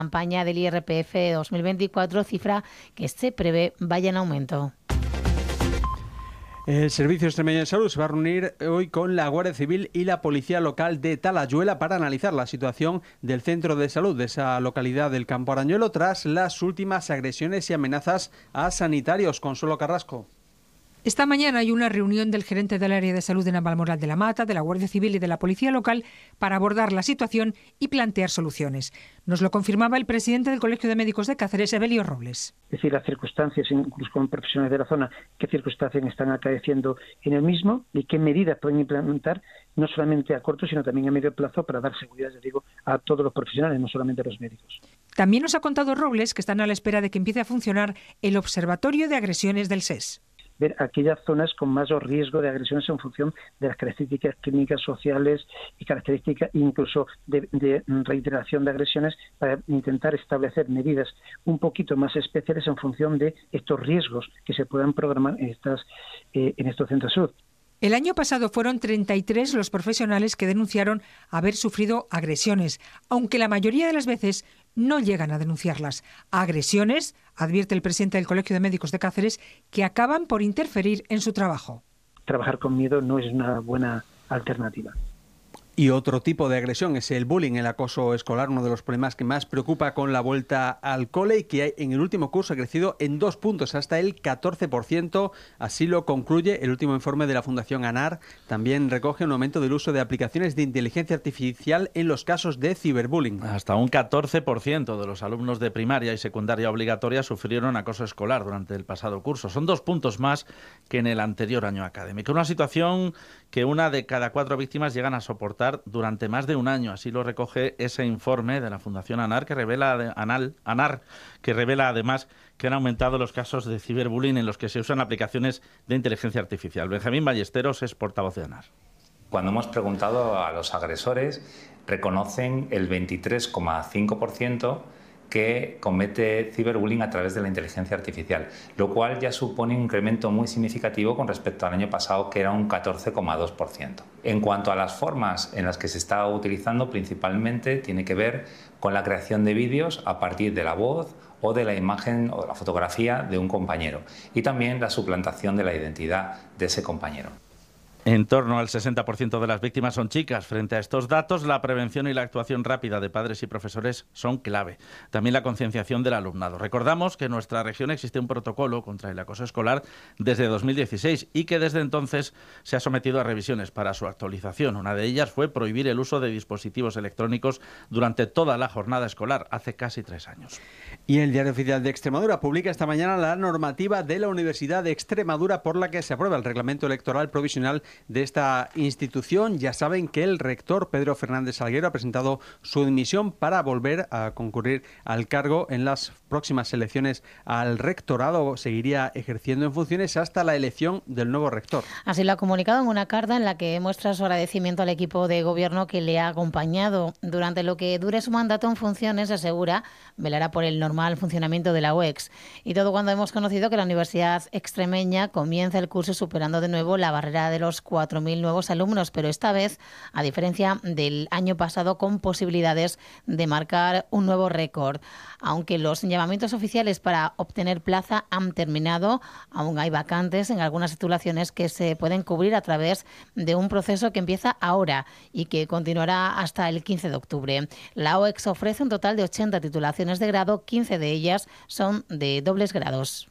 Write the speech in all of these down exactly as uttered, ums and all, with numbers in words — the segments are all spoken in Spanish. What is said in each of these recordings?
campaña del I R P F dos mil veinticuatro, cifra que se prevé vaya en aumento. El Servicio Extremeño de Salud se va a reunir hoy con la Guardia Civil y la Policía Local de Talayuela para analizar la situación del centro de salud de esa localidad del Campo Arañuelo tras las últimas agresiones y amenazas a sanitarios. Consuelo Carrasco. Esta mañana hay una reunión del gerente del área de salud de Navalmoral de la Mata, de la Guardia Civil y de la Policía Local para abordar la situación y plantear soluciones. Nos lo confirmaba el presidente del Colegio de Médicos de Cáceres, Evelio Robles. Es decir, las circunstancias, incluso con profesionales de la zona, qué circunstancias están acaeciendo en el mismo y qué medidas pueden implementar, no solamente a corto, sino también a medio plazo, para dar seguridad, ya digo, a todos los profesionales, no solamente a los médicos. También nos ha contado Robles que están a la espera de que empiece a funcionar el Observatorio de Agresiones del S E S. Ver aquellas zonas con más riesgo de agresiones en función de las características clínicas, sociales y características incluso de, de reiteración de agresiones, para intentar establecer medidas un poquito más especiales en función de estos riesgos que se puedan programar en, estas, eh, en estos centros de salud. El año pasado fueron treinta y tres los profesionales que denunciaron haber sufrido agresiones, aunque la mayoría de las veces no llegan a denunciarlas. Agresiones, advierte el presidente del Colegio de Médicos de Cáceres, que acaban por interferir en su trabajo. Trabajar con miedo no es una buena alternativa. Y otro tipo de agresión es el bullying, el acoso escolar, uno de los problemas que más preocupa con la vuelta al cole y que en el último curso ha crecido en dos puntos, hasta el catorce por ciento. Así lo concluye el último informe de la Fundación ANAR. También recoge un aumento del uso de aplicaciones de inteligencia artificial en los casos de ciberbullying. Hasta un catorce por ciento de los alumnos de primaria y secundaria obligatoria sufrieron acoso escolar durante el pasado curso. Son dos puntos más que en el anterior año académico. Una situación que una de cada cuatro víctimas llegan a soportar durante más de un año. Así lo recoge ese informe de la Fundación ANAR, que revela Anal, ANAR, que revela además que han aumentado los casos de ciberbullying en los que se usan aplicaciones de inteligencia artificial. Benjamín Ballesteros es portavoz de ANAR. Cuando hemos preguntado a los agresores, reconocen el veintitrés coma cinco por ciento que comete ciberbullying a través de la inteligencia artificial, lo cual ya supone un incremento muy significativo con respecto al año pasado, que era un catorce coma dos por ciento. En cuanto a las formas en las que se está utilizando, principalmente tiene que ver con la creación de vídeos a partir de la voz o de la imagen o de la fotografía de un compañero, y también la suplantación de la identidad de ese compañero. En torno al sesenta por ciento de las víctimas son chicas. Frente a estos datos, la prevención y la actuación rápida de padres y profesores son clave. También la concienciación del alumnado. Recordamos que en nuestra región existe un protocolo contra el acoso escolar desde dos mil dieciséis y que desde entonces se ha sometido a revisiones para su actualización. Una de ellas fue prohibir el uso de dispositivos electrónicos durante toda la jornada escolar, hace casi tres años. Y el Diario Oficial de Extremadura publica esta mañana la normativa de la Universidad de Extremadura por la que se aprueba el reglamento electoral provisional de esta institución. Ya saben que el rector Pedro Fernández Salguero ha presentado su dimisión para volver a concurrir al cargo en las próximas elecciones al rectorado. Seguiría ejerciendo en funciones hasta la elección del nuevo rector. Así lo ha comunicado en una carta en la que muestra su agradecimiento al equipo de gobierno que le ha acompañado durante lo que dure su mandato en funciones. Asegura velará por el normal funcionamiento de la U E X. Y todo cuando hemos conocido que la Universidad Extremeña comienza el curso superando de nuevo la barrera de los cuatro mil nuevos alumnos, pero esta vez, a diferencia del año pasado, con posibilidades de marcar un nuevo récord. Aunque los llamamientos oficiales para obtener plaza han terminado, aún hay vacantes en algunas titulaciones que se pueden cubrir a través de un proceso que empieza ahora y que continuará hasta el quince de octubre. La U E X ofrece un total de ochenta titulaciones de grado, quince de ellas son de dobles grados.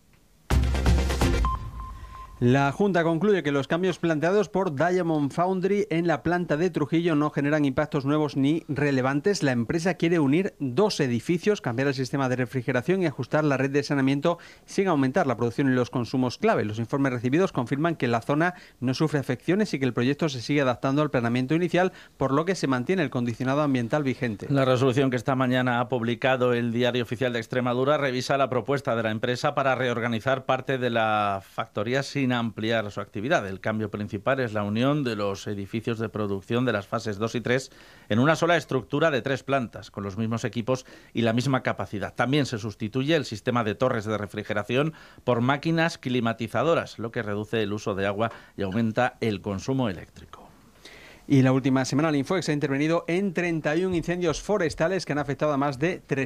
La Junta concluye que los cambios planteados por Diamond Foundry en la planta de Trujillo no generan impactos nuevos ni relevantes. La empresa quiere unir dos edificios, cambiar el sistema de refrigeración y ajustar la red de saneamiento sin aumentar la producción y los consumos clave. Los informes recibidos confirman que la zona no sufre afecciones y que el proyecto se sigue adaptando al planeamiento inicial, por lo que se mantiene el condicionado ambiental vigente. La resolución que esta mañana ha publicado el Diario Oficial de Extremadura revisa la propuesta de la empresa para reorganizar parte de la factoría sin ampliar su actividad. El cambio principal es la unión de los edificios de producción de las fases dos y tres en una sola estructura de tres plantas, con los mismos equipos y la misma capacidad. También se sustituye el sistema de torres de refrigeración por máquinas climatizadoras, lo que reduce el uso de agua y aumenta el consumo eléctrico. Y la última semana el Infoex ha intervenido en treinta y un incendios forestales que han afectado a más de tres